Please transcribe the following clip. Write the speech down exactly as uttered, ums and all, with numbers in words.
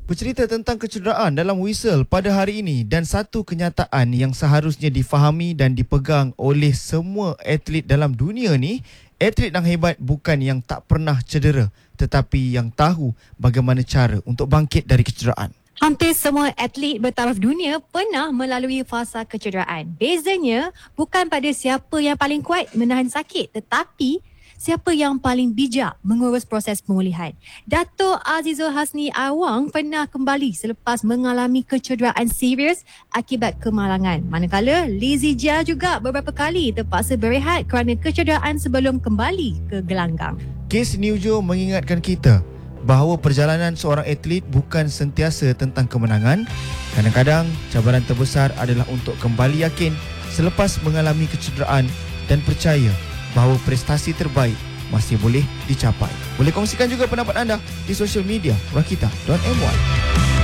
Bercerita tentang kecederaan dalam whistle pada hari ini dan satu kenyataan yang seharusnya difahami dan dipegang oleh semua atlet dalam dunia ni, atlet yang hebat bukan yang tak pernah cedera, tetapi yang tahu bagaimana cara untuk bangkit dari kecederaan. Hampir semua atlet bertaraf dunia pernah melalui fasa kecederaan. Bezanya bukan pada siapa yang paling kuat menahan sakit, tetapi siapa yang paling bijak mengurus proses pemulihan. Dato' Azizul Hasni Awang pernah kembali selepas mengalami kecederaan serius akibat kemalangan. Manakala Lizzie Jia juga beberapa kali terpaksa berehat kerana kecederaan sebelum kembali ke gelanggang. Kes New Jo mengingatkan kita bahawa perjalanan seorang atlet bukan sentiasa tentang kemenangan. Kadang-kadang cabaran terbesar adalah untuk kembali yakin selepas mengalami kecederaan dan percaya bahawa prestasi terbaik masih boleh dicapai. Boleh kongsikan juga pendapat anda di social media rakita dot my.